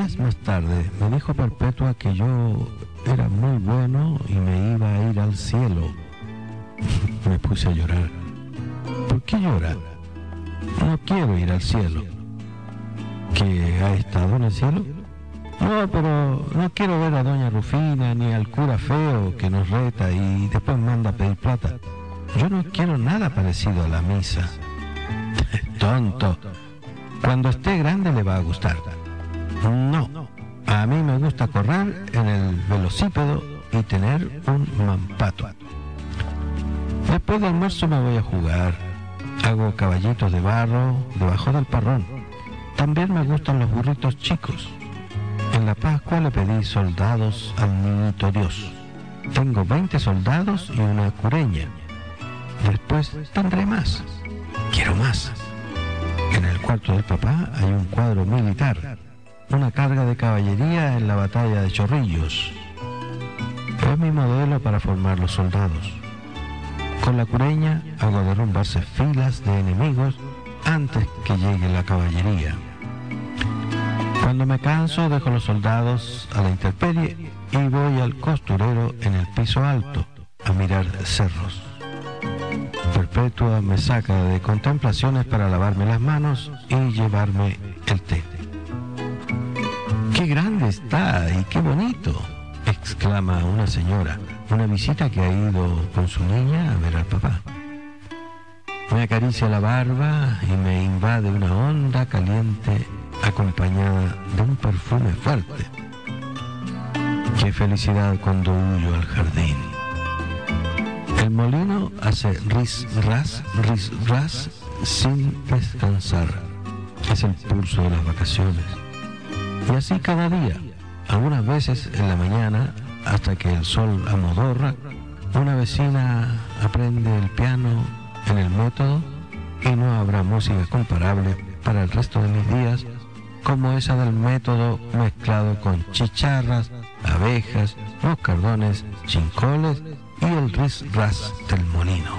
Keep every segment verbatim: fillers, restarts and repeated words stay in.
Días más tarde me dijo Perpetua que yo era muy bueno y me iba a ir al cielo. Me puse a llorar. ¿Por qué llorar? No quiero ir al cielo. ¿Que ha estado en el cielo? No, pero no quiero ver a doña Rufina ni al cura feo que nos reta y después manda a pedir plata. Yo no quiero nada parecido a la misa. Tonto. Cuando esté grande le va a gustar. No, a mí me gusta correr en el velocípedo y tener un mampato. Después del almuerzo me voy a jugar. Hago caballitos de barro debajo del parrón. También me gustan los burritos chicos. En la Pascua le pedí soldados al niñito Dios. Tengo veinte soldados y una cureña. Después tendré más. Quiero más. En el cuarto del papá hay un cuadro militar. Una carga de caballería en la batalla de Chorrillos. Es mi modelo para formar los soldados. Con la cureña hago derrumbarse filas de enemigos antes que llegue la caballería. Cuando me canso dejo los soldados a la intemperie y voy al costurero en el piso alto a mirar cerros. Perpetua me saca de contemplaciones para lavarme las manos y llevarme el té. ¡Qué grande está y qué bonito!, exclama una señora, una visita que ha ido con su niña a ver al papá. Me acaricia la barba y me invade una onda caliente acompañada de un perfume fuerte. ¡Qué felicidad cuando huyo al jardín! El molino hace ris-ras, ris-ras sin descansar. Es el pulso de las vacaciones. Y así cada día, algunas veces en la mañana, hasta que el sol amodorra, una vecina aprende el piano en el método y no habrá música comparable para el resto de mis días como esa del método mezclado con chicharras, abejas, moscardones, chincoles y el ris-ras del molino.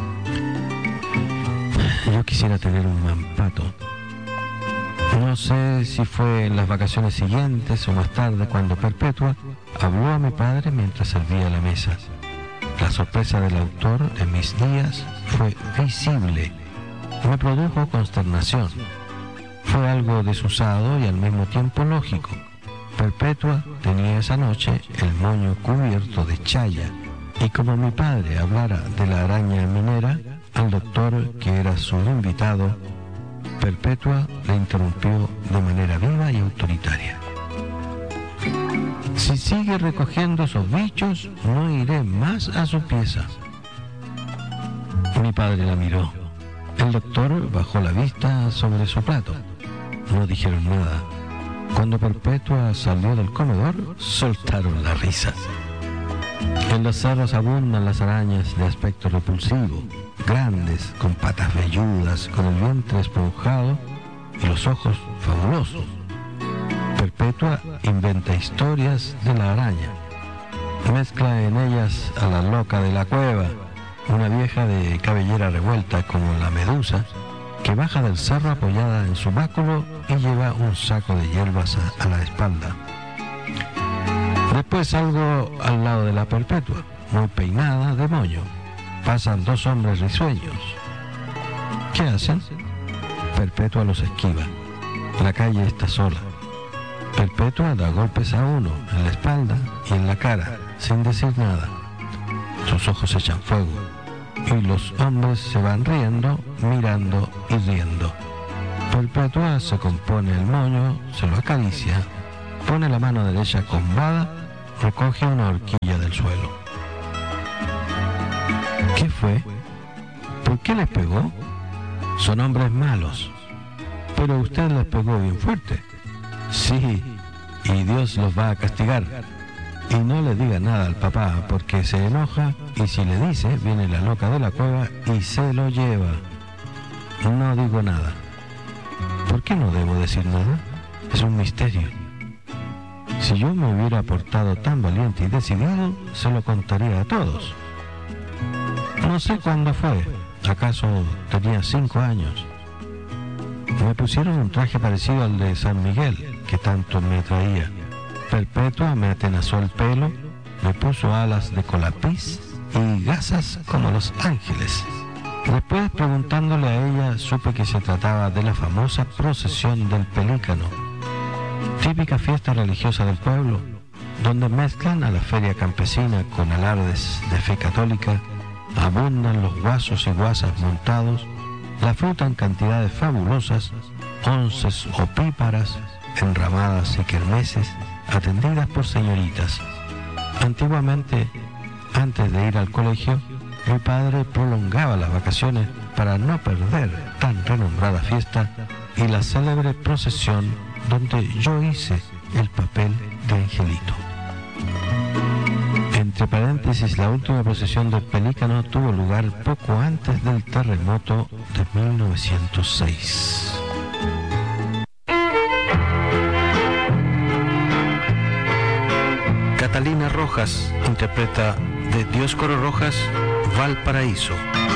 Yo quisiera tener un mampato. No sé si fue en las vacaciones siguientes o más tarde cuando Perpetua habló a mi padre mientras servía la mesa. La sorpresa del autor en mis días fue visible. Me produjo consternación. Fue algo desusado y al mismo tiempo lógico. Perpetua tenía esa noche el moño cubierto de chaya, y como mi padre hablara de la araña minera al doctor que era su invitado, Perpetua le interrumpió de manera viva y autoritaria. Si sigue recogiendo esos bichos, no iré más a su pieza. Mi padre la miró. El doctor bajó la vista sobre su plato. No dijeron nada. Cuando Perpetua salió del comedor, soltaron las risas. En los cerros abundan las arañas de aspecto repulsivo, grandes, con patas velludas, con el vientre esponjado y los ojos fabulosos. Perpetua inventa historias de la araña. Mezcla en ellas a la loca de la cueva, una vieja de cabellera revuelta como la medusa, que baja del cerro apoyada en su báculo y lleva un saco de hierbas a, a la espalda. Después salgo al lado de la Perpetua, muy peinada de moño. Pasan dos hombres risueños. ¿Qué hacen? Perpetua los esquiva. La calle está sola. Perpetua da golpes a uno en la espalda y en la cara, sin decir nada. Sus ojos echan fuego y los hombres se van riendo, mirando y riendo. Perpetua se compone el moño, se lo acaricia, pone la mano derecha combada, recoge una horquilla del suelo. ¿Qué fue? ¿Por qué les pegó? Son hombres malos. Pero usted les pegó bien fuerte. Sí, y Dios los va a castigar. Y no le diga nada al papá porque se enoja y si le dice, viene la loca de la cueva y se lo lleva. No digo nada. ¿Por qué no debo decir nada? Es un misterio. Si yo me hubiera portado tan valiente y decidido, se lo contaría a todos. No sé cuándo fue. ¿Acaso tenía cinco años? Me pusieron un traje parecido al de San Miguel, que tanto me atraía. Perpetua me atenazó el pelo, me puso alas de colapiz y gasas como los ángeles. Después, preguntándole a ella, supe que se trataba de la famosa procesión del Pelícano, típica fiesta religiosa del pueblo, donde mezclan a la feria campesina con alardes de fe católica, abundan los guasos y guasas montados, la fruta en cantidades fabulosas, onces opíparas, enramadas y kermeses, atendidas por señoritas. Antiguamente, antes de ir al colegio, mi padre prolongaba las vacaciones para no perder tan renombrada fiesta y la célebre procesión donde yo hice el papel de angelito. Entre paréntesis, la última procesión del Pelícano tuvo lugar poco antes del terremoto de mil novecientos seis. Catalina Rojas interpreta de Dioscoro Rojas, Valparaíso.